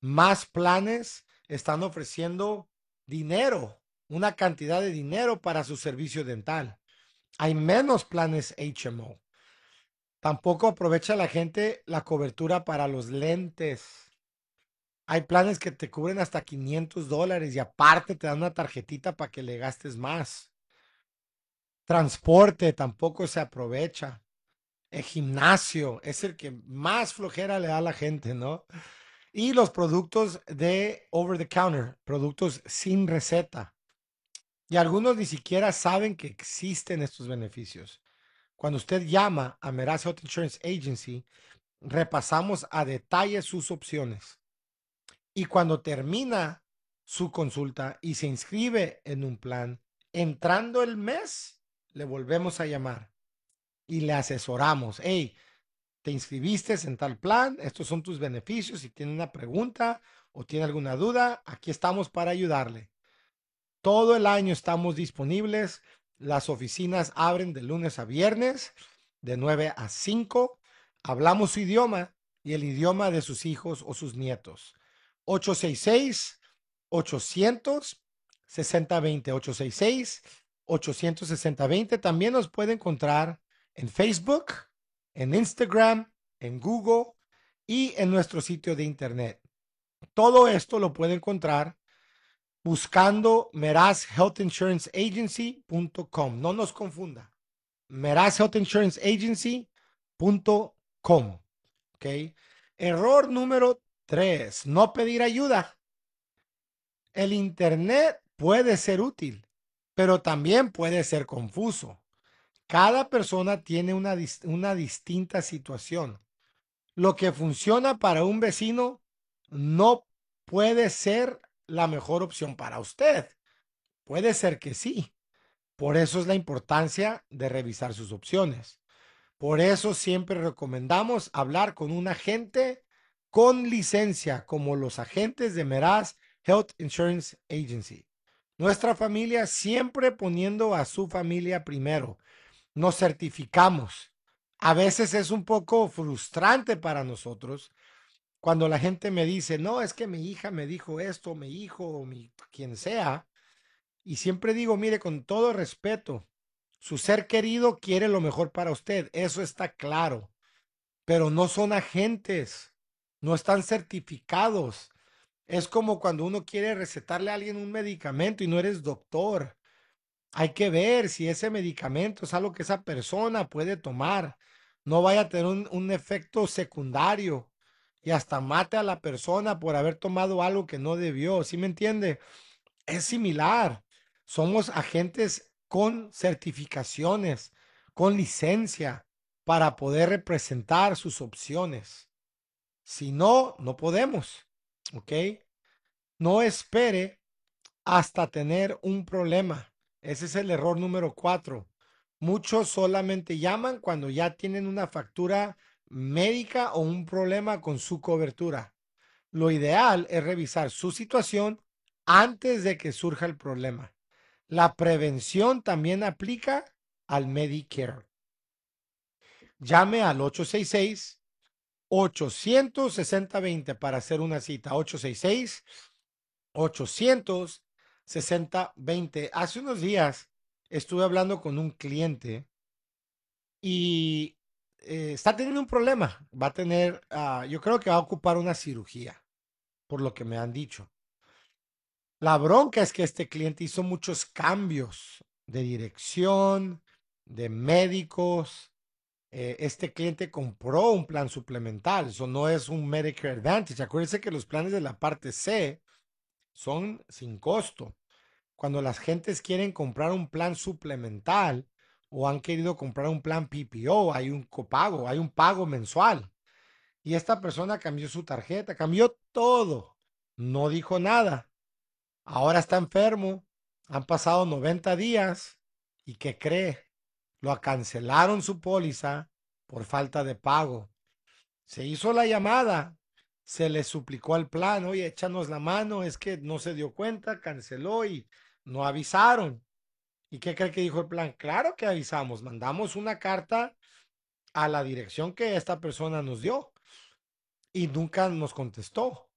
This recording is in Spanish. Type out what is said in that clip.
más planes están ofreciendo dinero, una cantidad de dinero para su servicio dental. Hay menos planes HMO. Tampoco aprovecha la gente la cobertura para los lentes. Hay planes que te cubren hasta $500 y aparte te dan una tarjetita para que le gastes más. Transporte tampoco se aprovecha. El gimnasio es el que más flojera le da a la gente, ¿no? Y los productos de over the counter, productos sin receta. Y algunos ni siquiera saben que existen estos beneficios. Cuando usted llama a Meraz Health Insurance Agency, repasamos a detalle sus opciones. Y cuando termina su consulta y se inscribe en un plan, entrando el mes, le volvemos a llamar y le asesoramos. Hey, te inscribiste en tal plan, estos son tus beneficios. Si tiene una pregunta o tiene alguna duda, aquí estamos para ayudarle. Todo el año estamos disponibles. Las oficinas abren de lunes a viernes, de 9 a 5. Hablamos su idioma y el idioma de sus hijos o sus nietos. 866-800-6020. 866-800-6020. También nos puede encontrar en Facebook, en Instagram, en Google y en nuestro sitio de internet. Todo esto lo puede encontrar buscando merazhealthinsuranceagency.com. No nos confunda. merazhealthinsuranceagency.com. ¿Ok? Error número 3. No pedir ayuda. El Internet puede ser útil, pero también puede ser confuso. Cada persona tiene una distinta situación. Lo que funciona para un vecino no puede ser la mejor opción para usted. Puede ser que sí. Por eso es la importancia de revisar sus opciones. Por eso siempre recomendamos hablar con un agente con licencia, como los agentes de Meraz Health Insurance Agency. Nuestra familia siempre poniendo a su familia primero. Nos certificamos. A veces es un poco frustrante para nosotros cuando la gente me dice, no, es que mi hija me dijo esto, mi hijo o quien sea. Y siempre digo, mire, con todo respeto, su ser querido quiere lo mejor para usted, eso está claro, pero no son agentes, no están certificados. Es como cuando uno quiere recetarle a alguien un medicamento y no eres doctor. Hay que ver si ese medicamento es algo que esa persona puede tomar. No vaya a tener un efecto secundario y hasta mate a la persona por haber tomado algo que no debió. ¿Sí me entiende? Es similar. Somos agentes con certificaciones, con licencia para poder representar sus opciones. Si no, no podemos. ¿Ok? No espere hasta tener un problema. Ese es el error número 4. Muchos solamente llaman cuando ya tienen una factura médica o un problema con su cobertura. Lo ideal es revisar su situación antes de que surja el problema. La prevención también aplica al Medicare. Llame al 866-860-20 para hacer una cita. 866-860-20. Hace unos días estuve hablando con un cliente y está teniendo un problema. Va a tener, yo creo que va a ocupar una cirugía, por lo que me han dicho. La bronca es que este cliente hizo muchos cambios de dirección, de médicos. Este cliente compró un plan suplemental, eso no es un Medicare Advantage. Acuérdense que los planes de la parte C son sin costo. Cuando las gentes quieren comprar un plan suplemental o han querido comprar un plan PPO, hay un copago, hay un pago mensual. Y esta persona cambió su tarjeta, cambió todo, no dijo nada. Ahora está enfermo, han pasado 90 días y ¿qué cree? Lo cancelaron su póliza por falta de pago. Se hizo la llamada, se le suplicó al plan, oye, échanos la mano, es que no se dio cuenta, canceló y no avisaron. ¿Y qué cree que dijo el plan? Claro que avisamos, mandamos una carta a la dirección que esta persona nos dio y nunca nos contestó.